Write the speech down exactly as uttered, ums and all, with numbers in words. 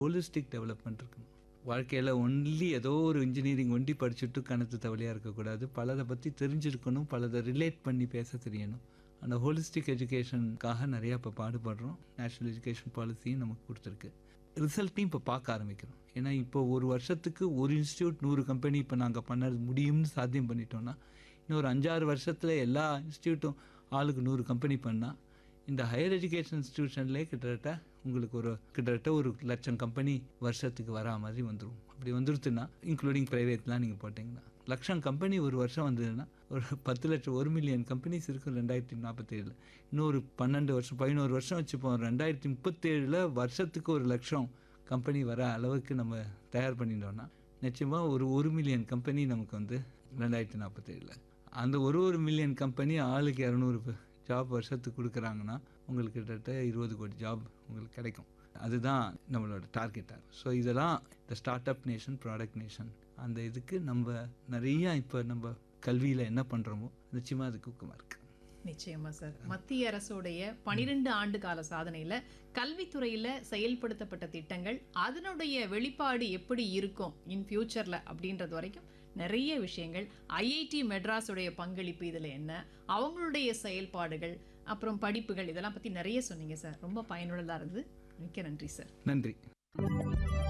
Holistic development இருக்கணும். வாழ்க்கையில் only ஏதோ ஒரு இன்ஜினியரிங் ஒண்டி படிச்சுட்டு கணத்து தவளையாக இருக்கக்கூடாது. பலதை பற்றி தெரிஞ்சிருக்கணும், பலதை ரிலேட் பண்ணி பேச தெரியணும். அந்த ஹோலிஸ்டிக் எஜுகேஷனுக்காக நிறையா இப்போ பாடுபடுறோம். நேஷ்னல் எஜுகேஷன் பாலிசியும் நமக்கு கொடுத்துருக்கு. ரிசல்ட்டையும் இப்போ பார்க்க ஆரம்பிக்கிறோம். ஏன்னா இப்போ ஒரு வருஷத்துக்கு ஒரு இன்ஸ்டியூட் நூறு கம்பெனி இப்போ நாங்கள் பண்ண முடியும்னு சாத்தியம் பண்ணிட்டோன்னா, இன்னொரு அஞ்சாறு வருஷத்தில் எல்லா இன்ஸ்டியூட்டும் ஆளுக்கு நூறு கம்பெனி பண்ணால் இந்த ஹையர் எஜுகேஷன் இன்ஸ்டியூஷன்லேயே கிட்டத்தட்ட உங்களுக்கு ஒரு கிட்டத்தட்ட ஒரு லட்சம் கம்பெனி வருஷத்துக்கு வரா மாதிரி வந்துடும். அப்படி வந்துடுதுன்னா இன்க்ளூடிங் ப்ரைவேட்லாம் நீங்கள் போட்டிங்கன்னா லட்சம் கம்பெனி ஒரு வருஷம் வந்ததுன்னா ஒரு பத்து லட்சம் ஒரு மில்லியன் கம்பெனிஸ் இருக்கும் ரெண்டாயிரத்தி நாற்பத்தேழில். இன்னொரு பன்னெண்டு வருஷம் பதினோரு வருஷம் வச்சுப்போம். ரெண்டாயிரத்தி முப்பத்தேழில் வருஷத்துக்கு ஒரு லட்சம் கம்பெனி வர அளவுக்கு நம்ம தயார் பண்ணிட்டோம்னா நிச்சயமாக ஒரு ஒரு மில்லியன் கம்பெனி நமக்கு வந்து ரெண்டாயிரத்தி நாற்பத்தேழில் அந்த ஒரு ஒரு மில்லியன் கம்பெனி ஆளுக்கு இரநூறு ஜாப் வருஷத்துக்கு கொடுக்குறாங்கன்னா உங்களுக்கு கிட்டத்தட்ட இருபது கோடி ஜாப் உங்களுக்கு கிடைக்கும். அதுதான் நம்மளோட டார்கெட்டாக. ஸோ இதெல்லாம் இந்த start up nation, product nation, அந்த இதுக்கு நம்ம நிறையா இப்போ நம்ம கல்வியில் என்ன பண்ணுறோமோ நிச்சயமாக அதுக்கு ஊக்கமாக இருக்குது. நிச்சயமா சார். மத்திய அரசுடைய பனிரெண்டு ஆண்டு கால சாதனையில் கல்வித்துறையில் செயல்படுத்தப்பட்ட திட்டங்கள் அதனுடைய வெளிப்பாடு எப்படி இருக்கும் இன் ஃபியூச்சரில் அப்படின்றது வரைக்கும் நிறைய விஷயங்கள், ஐஐடி மெட்ராஸுடைய பங்களிப்பு இதில் என்ன, அவங்களுடைய செயல்பாடுகள், அப்புறம் படிப்புகள், இதெல்லாம் பற்றி நிறைய சொன்னீங்க சார். ரொம்ப பயனுள்ளதாக இருந்தது. மிக்க நன்றி சார். நன்றி.